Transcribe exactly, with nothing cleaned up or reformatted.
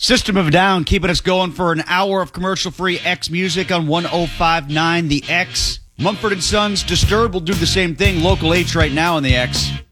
System of a Down keeping us going for an hour of commercial-free X music on one oh five point nine The X. Mumford and Sons, Disturbed will do the same thing. Local H right now on the X.